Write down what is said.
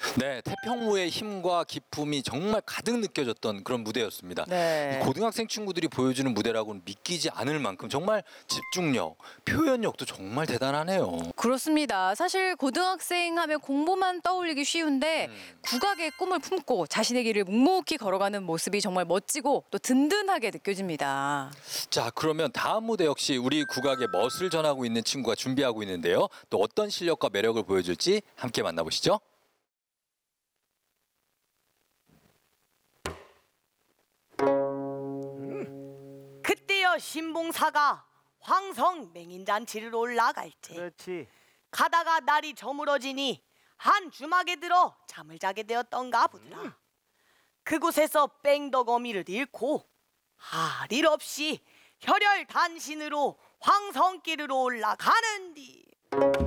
네, 태평무의 힘과 기품이 정말 가득 느껴졌던 그런 무대였습니다. 네. 이 고등학생 친구들이 보여주는 무대라고는 믿기지 않을 만큼 정말 집중력, 표현력도 정말 대단하네요. 그렇습니다. 사실 고등학생 하면 공부만 떠올리기 쉬운데 국악의 꿈을 품고 자신의 길을 묵묵히 걸어가는 모습이 정말 멋지고 또 든든하게 느껴집니다. 자, 그러면 다음 무대 역시 우리 국악의 멋을 전하고 있는 친구가 준비하고 있는데요. 또 어떤 실력과 매력을 보여줄지 함께 만나보시죠. 그때여 신봉사가 황성 맹인잔치를 올라갈 때 그렇지. 가다가 날이 저물어지니 한 주막에 들어 잠을 자게 되었던가 보더라. 그곳에서 뺑덕어미를 잃고 할 일 없이 혈혈단신으로 황성길으로 올라가는디